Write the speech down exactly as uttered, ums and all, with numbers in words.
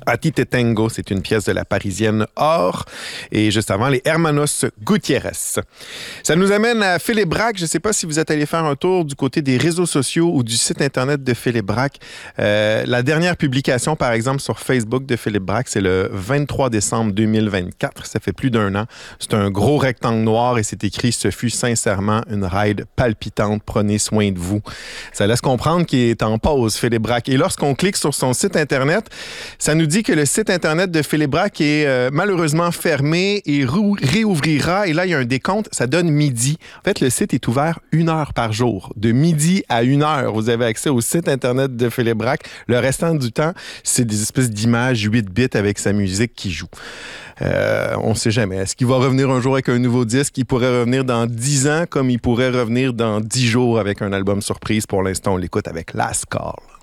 A ti te tengo, c'est une pièce de la Parisienne Or. Et juste avant, les Hermanos Gutiérrez. Ça nous amène à Philippe Braque. Je ne sais pas si vous êtes allé faire un tour du côté des réseaux sociaux ou du site Internet de Philippe Braque. Euh, la dernière publication, par exemple, sur Facebook de Philippe Braque, c'est le vingt-trois décembre deux mille vingt-quatre. Ça fait plus d'un an. C'est un gros rectangle noir et c'est écrit « Ce fut sincèrement une ride palpitante. Prenez soin de vous ». Ça laisse comprendre qu'il est en pause, Philippe Braque. Et lorsqu'on clique sur son site Internet, ça nous dit que le site Internet de Philippe Braque est euh, malheureusement fermé et rou- réouvrira. Et là, il y a un décompte, ça donne midi. En fait, le site est ouvert une heure par jour. De midi à une heure, vous avez accès au site Internet de Philippe Braque. Le restant du temps, c'est des espèces d'images huit bits avec sa musique qui joue. Euh, on ne sait jamais. Est-ce qu'il va revenir un jour avec un nouveau disque? Il pourrait revenir dans dix ans, comme il pourrait revenir dans dix jours avec un album surprise. Pour l'instant, on l'écoute avec Last Call.